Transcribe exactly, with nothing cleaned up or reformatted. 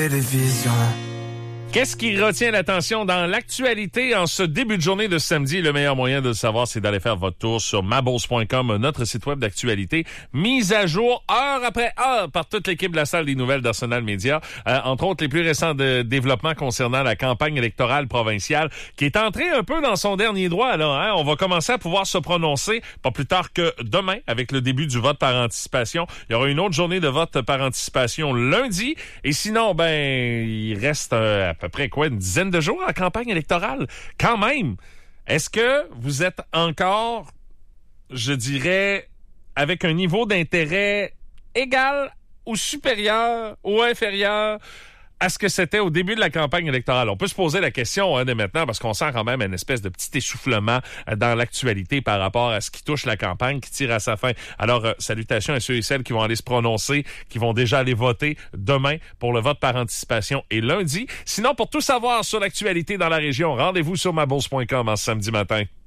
Télévision. Qu'est-ce qui retient l'attention dans l'actualité en ce début de journée de samedi? Le meilleur moyen de le savoir, c'est d'aller faire votre tour sur ma bourse point com, notre site web d'actualité, mise à jour heure après heure par toute l'équipe de la salle des nouvelles d'Arsenal Média. Euh, entre autres, les plus récents de développements concernant la campagne électorale provinciale qui est entrée un peu dans son dernier droit. Là, hein? On va commencer à pouvoir se prononcer pas plus tard que demain avec le début du vote par anticipation. Il y aura une autre journée de vote par anticipation lundi. Et sinon, ben, il reste euh, à peu près quoi, une dizaine de jours en campagne électorale. Quand même, est-ce que vous êtes encore, je dirais, avec un niveau d'intérêt égal ou supérieur ou inférieur à ce que c'était au début de la campagne électorale? On peut se poser la question hein, dès maintenant parce qu'on sent quand même une espèce de petit essoufflement dans l'actualité par rapport à ce qui touche la campagne qui tire à sa fin. Alors, euh, salutations à ceux et celles qui vont aller se prononcer, qui vont déjà aller voter demain pour le vote par anticipation et lundi. Sinon, pour tout savoir sur l'actualité dans la région, rendez-vous sur ma bourse point com en samedi matin.